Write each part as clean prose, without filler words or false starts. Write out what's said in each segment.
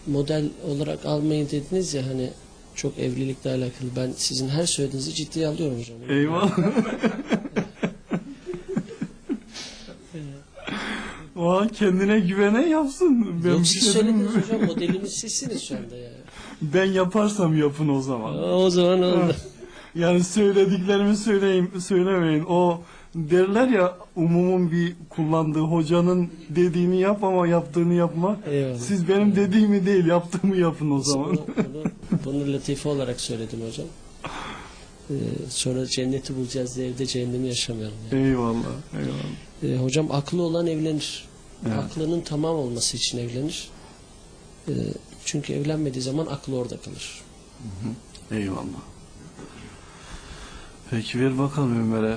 model olarak almayın dediniz ya hani çok evlilikle alakalı. Ben sizin her söylediğinizi ciddiye alıyorum hocam. Eyvallah. O kendine güvenen yapsın. Ben Yok bir siz şey söylediniz demiyorum. hocam, modelimiz sizsiniz şu anda ya. Ben yaparsam yapın o zaman. O zaman oldu. Yani söylediklerimi söylemeyin. O derler ya, umumun bir kullandığı hocanın dediğini yap ama yaptığını yapma. Eyvallah. Siz benim dediğimi değil, yaptığımı yapın o zaman. Bunu latife olarak söyledim hocam. Sonra cenneti bulacağız diye evde cehennemi yaşamayalım. Yani. Eyvallah. Hocam aklı olan evlenir. Evet. Aklının tamam olması için evlenir. Çünkü evlenmediği zaman aklı orada kalır. Eyvallah. Peki ver bakalım Ömer'e.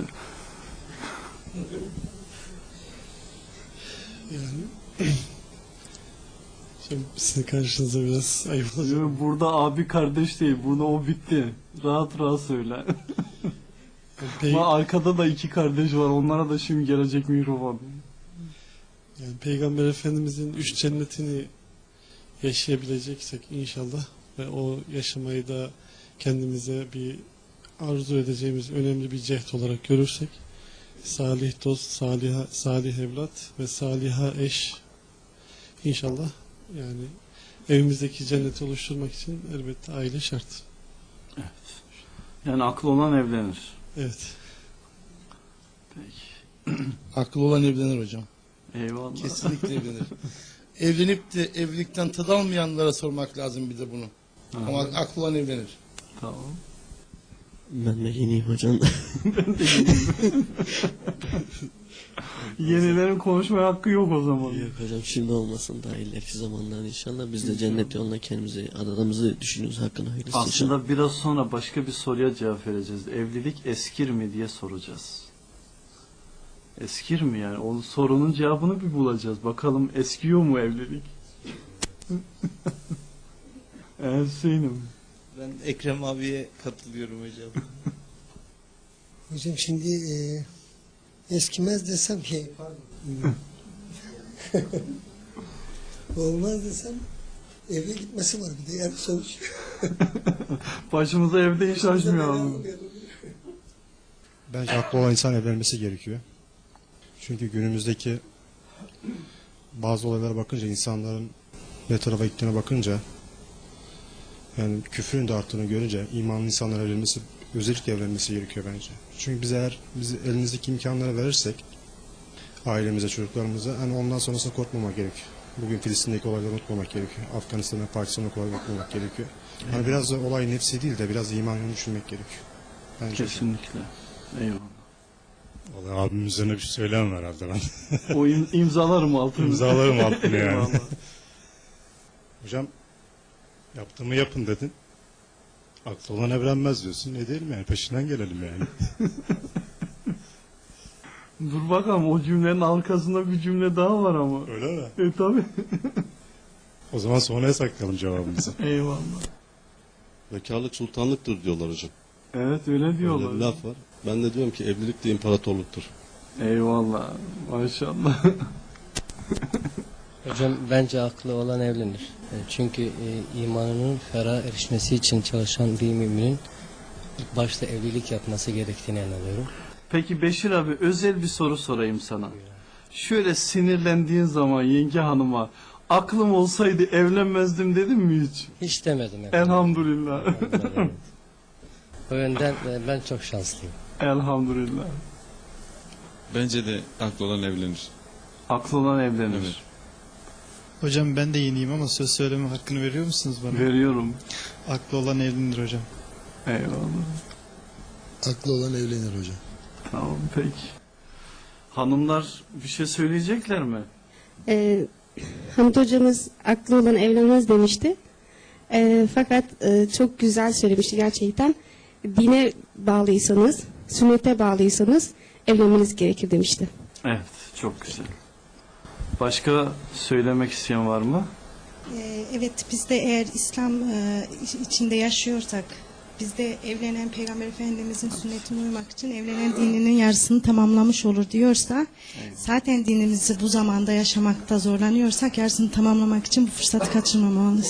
Şimdi sizin karşınıza biraz ayıp olacak. Burada abi kardeş değil, burada o bitti. Rahat rahat söyle. Ama arkada da 2 kardeş var, onlara da şimdi gelecek mikrofon. Yani Peygamber Efendimizin 3 cennetini yaşayabileceksek inşallah ve o yaşamayı da kendimize bir arzu edeceğimiz önemli bir cehd olarak görürsek, salih dost, salih evlat ve saliha eş inşallah, yani evimizdeki cenneti oluşturmak için elbette aile şart. Evet. Yani aklı olan evlenir. Evet. Peki. Akıllı olan evlenir hocam. Eyvallah. Kesinlikle evlenir. Evlenip de evlilikten tad almayanlara sormak lazım bir de bunu. Aha. Ama akıllı olan evlenir. Tamam. Ben de yeniyim hocam. Yenilerin konuşmaya hakkı yok o zaman. Yok hocam, şimdi olmasın, daha ileriki zamanlarda inşallah biz de cennet yoluna kendimizi adadığımızı düşünüyoruz, hakkını hayırlısı inşallah. Aslında biraz sonra başka bir soruya cevap vereceğiz. Evlilik eskir mi diye soracağız. Eskir mi yani? O sorunun cevabını bir bulacağız. Bakalım eskiyor mu evlilik? Hüseyin'im. Ben Ekrem abiye katılıyorum hocam. Hocam şimdi eskimez desem ki pardon. Olmaz desem eve gitmesi var bir de yani sonuç. Başımıza evde iş açmıyor abi. Bence aklı olan insan evlenmesi gerekiyor. Çünkü günümüzdeki bazı olaylara bakınca, insanların ne tarafa gittiğine bakınca, yani küfrün de arttığını görünce imanlı insanlar evlenmesi, özellikle evlenmesi gerekiyor bence. Çünkü biz elimizdeki imkanları verirsek ailemize, çocuklarımıza, hani ondan sonrasında korkmamak gerekiyor. Bugün Filistin'deki olayları unutmamak gerekiyor. Afganistan'da, Pakistan'daki olayları unutmamak gerekiyor. Hani biraz da olay nefsi değil de biraz imanını düşünmek gerekiyor. Bence Kesinlikle. Eyvallah. Vallahi abimin üzerine bir şey söyleyemem herhalde ben. O imzalarım altını. İmzalarım altını yani. Eyvallah. Hocam yaptığımı yapın dedin. Aklı olan evlenmez diyorsun. Ne diyelim yani, peşinden gelelim yani. Dur bakalım, o cümlenin arkasında bir cümle daha var ama. Öyle mi? Tabii. O zaman sonraya saklayalım cevabımızı. Eyvallah. Bekarlık sultanlıktır diyorlar hocam. Evet öyle diyorlar. Öyle bir laf var. Ben de diyorum ki evlilik de imparatorluktur. Eyvallah. Maşallah. Hocam bence aklı olan evlenir. Çünkü imanının ferah erişmesi için çalışan bir müminin ilk başta evlilik yapması gerektiğine inanıyorum. Peki Beşir abi, özel bir soru sorayım sana. Şöyle sinirlendiğin zaman yenge hanıma aklım olsaydı evlenmezdim dedin mi hiç? Hiç demedim efendim. Elhamdülillah. O yönden ben çok şanslıyım. Elhamdülillah. Bence de aklı olan evlenir. Aklı olan evlenir. Evet. Hocam ben de yeniyim ama söz söyleme hakkını veriyor musunuz bana? Veriyorum. Aklı olan evlenir hocam. Eyvallah. Aklı olan evlenir hocam. Tamam peki. Hanımlar bir şey söyleyecekler mi? Hamit hocamız aklı olan evlenmez demişti. Fakat çok güzel söylemişti gerçekten. Dine bağlıysanız, sünnete bağlıysanız evlenmeniz gerekir demişti. Evet, çok güzel. Başka söylemek isteyen var mı? Evet, biz de eğer İslam içinde yaşıyorsak, biz de evlenen Peygamber Efendimizin sünnetine uymak için evlenen dininin yarısını tamamlamış olur diyorsa, evet, zaten dinimizi bu zamanda yaşamakta zorlanıyorsak yarısını tamamlamak için bu fırsatı kaçırmamalıyız.